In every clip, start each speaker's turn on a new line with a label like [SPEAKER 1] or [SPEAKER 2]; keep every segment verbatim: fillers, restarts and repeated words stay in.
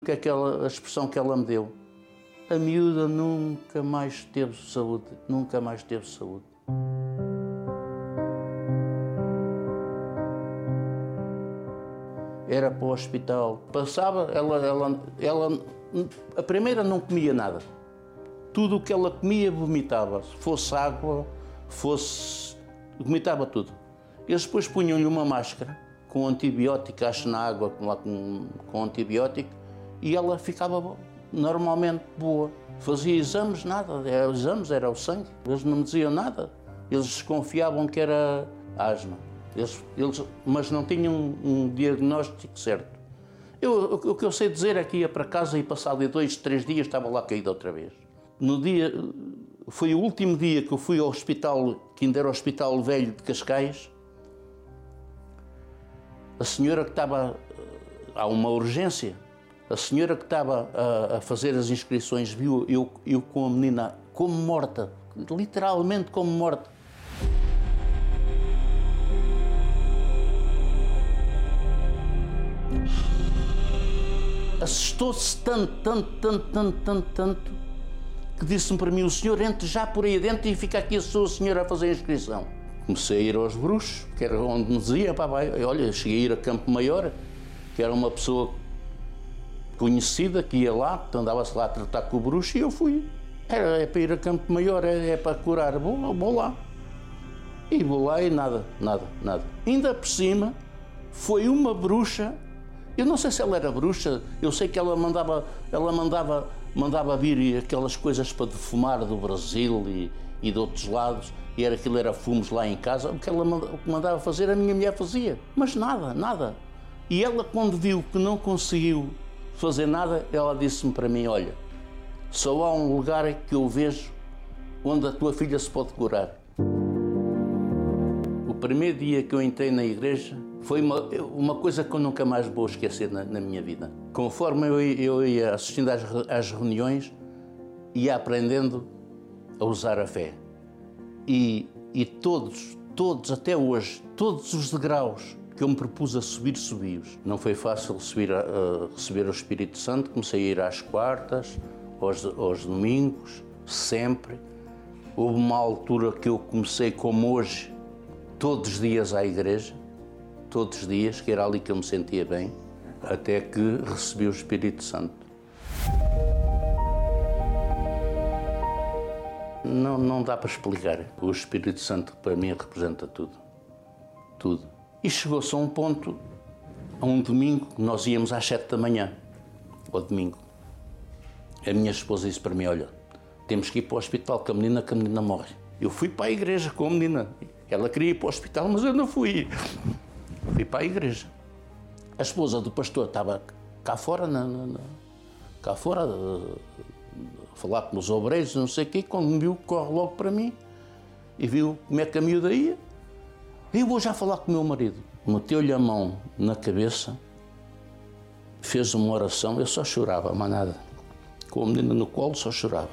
[SPEAKER 1] que é aquela a expressão que ela me deu? A miúda nunca mais teve saúde, nunca mais teve saúde. Era para o hospital. Passava, ela, ela, ela, a primeira não comia nada. Tudo o que ela comia, vomitava. Fosse água, fosse... vomitava tudo. Eles depois punham-lhe uma máscara com antibiótico, acho na água, lá com, com antibiótico, e ela ficava normalmente boa. Fazia exames, nada. Era exames, era o sangue. Eles não me diziam nada. Eles desconfiavam que era asma. Eles, eles, mas não tinham um, um diagnóstico certo. Eu, o, o que eu sei dizer é que ia para casa e passado dois, três dias estava lá caída outra vez. No dia, foi o último dia que eu fui ao hospital, que ainda era o Hospital Velho de Cascais. A senhora que estava, há uma urgência, a senhora que estava a, a fazer as inscrições viu eu, eu com a menina como morta, literalmente como morta. Assustou-se tanto, tanto, tanto, tanto, tanto, tanto, que disse-me para mim: o senhor entre já por aí dentro e fica aqui a sua senhora a fazer a inscrição. Comecei a ir aos bruxos, que era onde me dizia, pá, vai, olha, cheguei a ir a Campo Maior, que era uma pessoa conhecida que ia lá, andava-se lá a tratar com o bruxo, e eu fui. Era, é para ir a Campo Maior, é, é para curar, vou, vou lá. E vou lá e nada, nada, nada. Ainda por cima, foi uma bruxa. Eu não sei se ela era bruxa, eu sei que ela mandava, ela mandava, mandava vir aquelas coisas para defumar do Brasil e, e de outros lados, e era, aquilo era fumos lá em casa. O que ela mandava fazer, a minha mulher fazia, mas nada, nada. E ela, quando viu que não conseguiu fazer nada, ela disse-me para mim: olha, só há um lugar que eu vejo onde a tua filha se pode curar. O primeiro dia que eu entrei na igreja, foi uma, uma coisa que eu nunca mais vou esquecer na, na minha vida. Conforme eu, eu ia assistindo às, às reuniões, ia aprendendo a usar a fé. E, e todos, todos, até hoje, todos os degraus que eu me propus a subir, subi-os. Não foi fácil subir a, a receber o Espírito Santo. Comecei a ir às quartas, aos, aos domingos, sempre. Houve uma altura que eu comecei, como hoje, todos os dias à igreja. Todos os dias, que era ali que eu me sentia bem, até que recebi o Espírito Santo. Não, não dá para explicar. O Espírito Santo para mim representa tudo. Tudo. E chegou-se a um ponto, a um domingo, nós íamos às sete da manhã, ao domingo. A minha esposa disse para mim: olha, temos que ir para o hospital, que a menina, que a menina morre. Eu fui para a igreja com a menina. Ela queria ir para o hospital, mas eu não fui. Fui para a igreja. A esposa do pastor estava cá fora, na, na, na, cá fora, a falar com os obreiros, não sei o quê. Quando me viu, corre logo para mim e viu como é que a miúda ia. Eu vou já falar com o meu marido. Meteu-lhe a mão na cabeça, fez uma oração, eu só chorava, mas nada. Com a menina no colo, só chorava.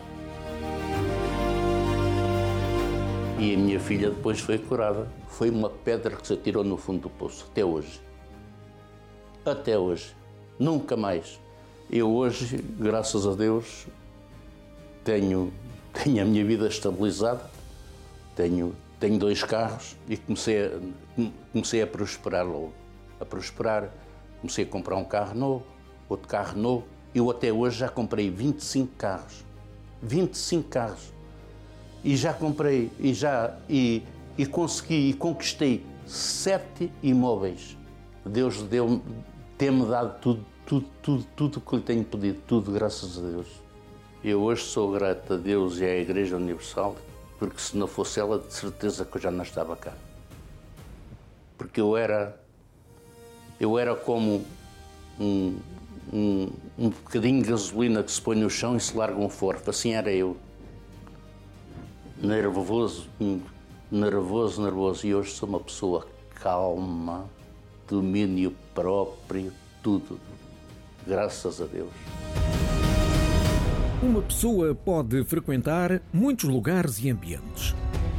[SPEAKER 1] E a minha filha depois foi curada. Foi uma pedra que se atirou no fundo do poço, até hoje. Até hoje. Nunca mais. Eu hoje, graças a Deus, tenho, tenho a minha vida estabilizada, tenho, tenho dois carros e comecei a, comecei a prosperar logo. A prosperar, comecei a comprar um carro novo, outro carro novo. Eu até hoje já comprei vinte e cinco carros. vinte e cinco carros. E já comprei, e já, e, e consegui, e conquistei sete imóveis. Deus deu, tem-me dado tudo, tudo, tudo, tudo que lhe tenho pedido, tudo, graças a Deus. Eu hoje sou grato a Deus e à Igreja Universal, porque se não fosse ela, de certeza que eu já não estava cá. Porque eu era, eu era como um, um, um bocadinho de gasolina que se põe no chão e se larga um forte, assim era eu. Nervoso, nervoso, nervoso. E hoje sou uma pessoa calma, domínio próprio, tudo. Graças a Deus.
[SPEAKER 2] Uma pessoa pode frequentar muitos lugares e ambientes.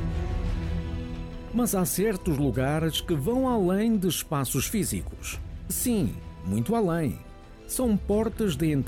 [SPEAKER 2] Mas há certos lugares que vão além de espaços físicos. Sim, muito além. são portas de entrada